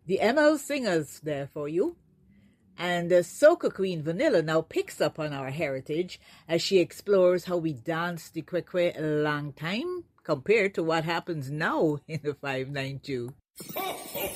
The ML Singers there for you. And Soca Queen Vanilla now picks up on our heritage as she explores how we danced the kwekwe a long time compared to what happens now in the 592.